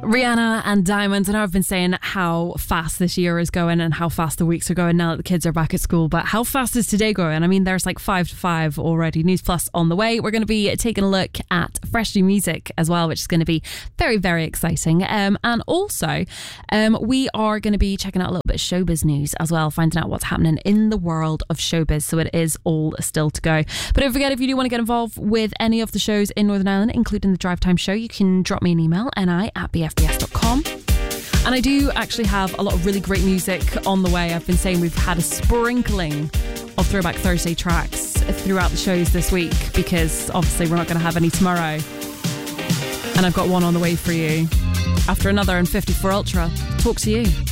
Rihanna and Diamonds. I know I've been saying how fast this year is going and how fast the weeks are going now that the kids are back at school, but how fast is today going? I mean, there's like 5 to 5 already. News Plus on the way. We're going to be taking a look at fresh new music as well, which is going to be very, very exciting. And also, we are going to be checking out a little bit of showbiz news as well, finding out what's happening in the world of showbiz. So it is all still to go. But don't forget, if you do want to get involved with any of the shows in Northern Ireland, including the Drive Time show, you can drop me an email, ni@bfbs.com. And I do actually have a lot of really great music on the way. I've been saying we've had a sprinkling of Throwback Thursday tracks throughout the shows this week, because obviously we're not going to have any tomorrow. And I've got one on the way for you after another in 54 Ultra. Talk to you.